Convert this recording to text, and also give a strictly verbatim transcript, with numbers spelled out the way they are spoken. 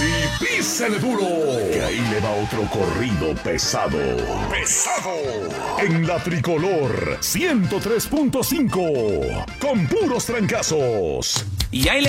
sí, písele duro, que ahí le va otro corrido pesado. ¡Pesado! En la Tricolor ciento tres punto cinco, con puros trancazos. Y ahí le